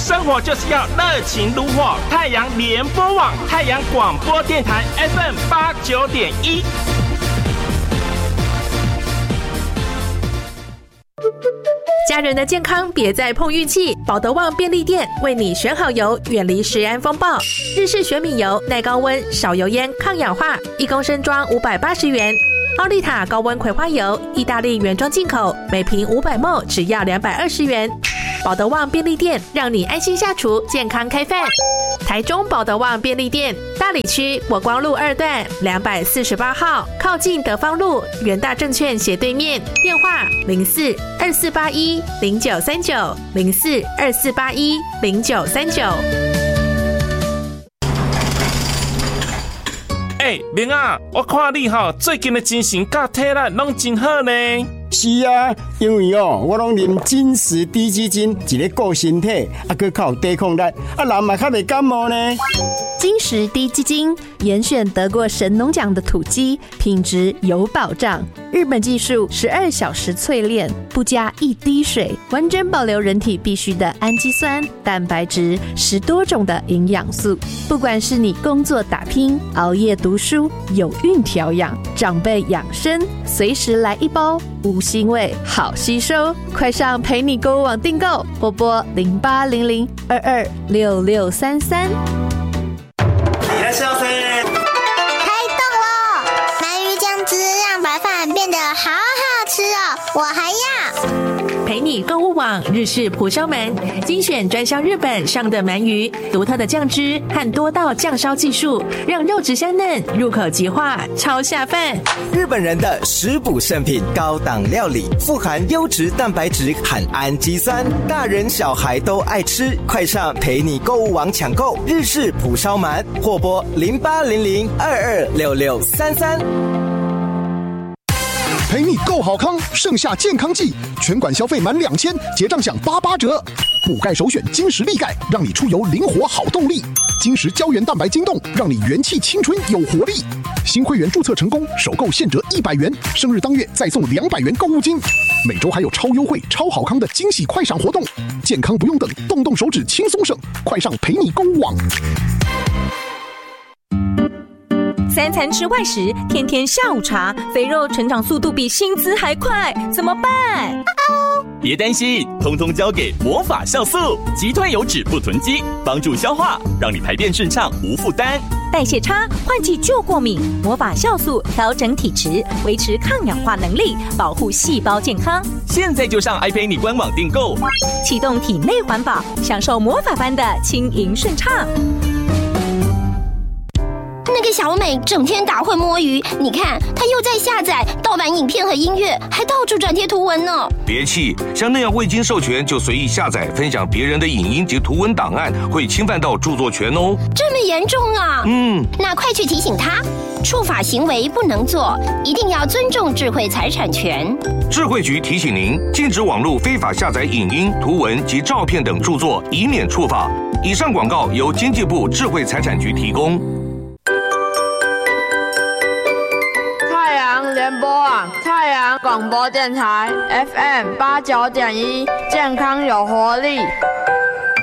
生活就是要热情如火。太阳联播网，太阳广播电台 FM89.1。 家人的健康别再碰运气，保德旺便利店为你选好油，远离食安风暴。日式玄米油，耐高温，少油烟，抗氧化，1公升装580元。奥利塔高温葵花油，意大利原装进口，每瓶500ml只要220元。保德旺便利店让你安心下厨，健康开饭。台中保德旺便利店，大里区国光路2段248号，靠近德芳路元大证券斜对面，电话0424810939 0424810939。 明啊，我看你最近的精神甲体力拢真好呢。 是啊，因为我拢啉金石低基金，一个顾身体，还靠抵抗力，人嘛较袂感冒呢。 金石低基金严选得过神农奖的土鸡，品质有保障。日本技术12小时淬炼，不加一滴水，完整保留人体必需的氨基酸、蛋白质，10多种的营养素。不管是你工作打拼、熬夜读书、有孕调养、长辈养生，随时来一包，无腥味，好吸收。快上陪你购物网订购，或拨0800226633。 开动了！鳗鱼酱汁让白饭变得好好吃哦，我还要。 陪你购物网日式蒲烧鳗，精选专销日本上的鳗鱼，独特的酱汁和多道酱烧技术，让肉质香嫩，入口即化，超下饭。 日本人的食补圣品，高档料理，富含优质蛋白质和氨基酸，大人小孩都爱吃。快上陪你购物网抢购日式蒲烧鳗，或拨0800226633。 陪你购好康，盛夏健康季，全馆消费满2000，结账享88折。补钙首选金石力钙，让你出游灵活好动力。金石胶原蛋白晶冻，让你元气青春有活力。新会员注册成功，首购现折100元，生日当月再送200元购物金。每周还有超优惠、超好康的惊喜快闪活动，健康不用等，动动手指轻松省，快上陪你购物网。 3餐吃外食，天天下午茶，肥肉成长速度比薪资还快，怎么办？ 别担心，通通交给魔法酵素，击退油脂不囤积，帮助消化，让你排便顺畅无负担。 代谢差，换季就过敏，魔法酵素调整体质，维持抗氧化能力，保护细胞健康。 现在就上爱陪你官网订购， 启动体内环保，享受魔法般的轻盈顺畅。 那个小美整天打混摸鱼，你看她又在下载盗版影片和音乐，还到处转贴图文呢。 别气，像那样未经授权就随意下载分享别人的影音及图文档案，会侵犯到著作权哦。 这么严重啊？那快去提醒她，触法行为不能做，一定要尊重智慧财产权。 智慧局提醒您，禁止网络非法下载影音、图文及照片等著作，以免触法。以上广告由经济部智慧财产局提供。 联播网太阳广播电台 FM89.1，健康有活力。